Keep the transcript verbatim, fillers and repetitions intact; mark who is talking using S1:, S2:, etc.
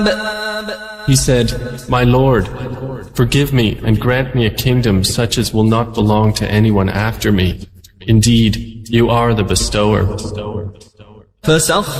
S1: He said, "My Lord, forgive me and grant me a kingdom such as will not belong to anyone after me. Indeed, you are the bestower."